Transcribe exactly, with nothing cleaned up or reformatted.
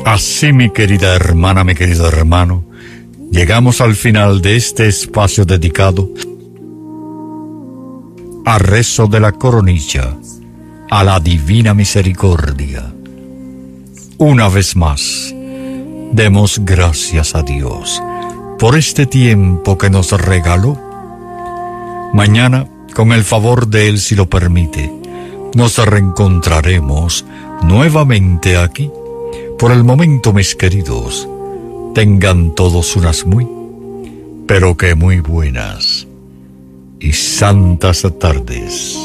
Así, mi querida hermana, mi querido hermano, llegamos al final de este espacio dedicado a rezo de la coronilla, a la divina misericordia. Una vez más, demos gracias a Dios por este tiempo que nos regaló. Mañana, con el favor de Él, si lo permite, nos reencontraremos nuevamente aquí. Por el momento, mis queridos, tengan todos unas muy, pero que muy buenas y santas tardes.